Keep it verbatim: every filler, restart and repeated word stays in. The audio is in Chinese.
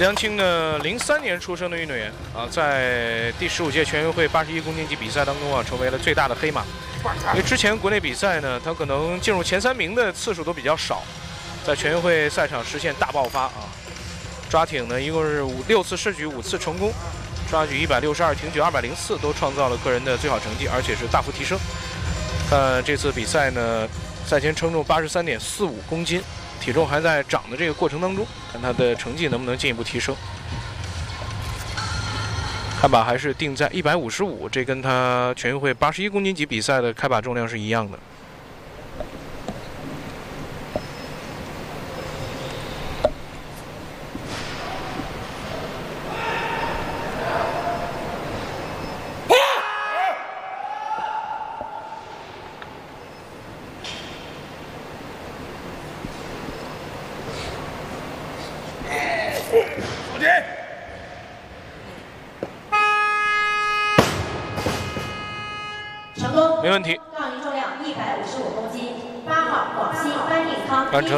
江青呢，零三年出生的运动员啊，在第十五届全运会八十一公斤级比赛当中啊，成为了最大的黑马。因为之前国内比赛呢，他可能进入前三名的次数都比较少，在全运会赛场实现大爆发啊！抓挺呢，一共是五六次试举，五次成功，抓举一百六十二，挺举二百零四，都创造了个人的最好成绩，而且是大幅提升。看这次比赛呢，赛前称重八十三点四五公斤，体重还在涨的这个过程当中，看他的成绩能不能进一步提升。开把还是定在一百五十五，这跟他全运会八十一公斤级比赛的开把重量是一样的。没问题。 杠铃重量一百五十五公斤，八号广西班定康。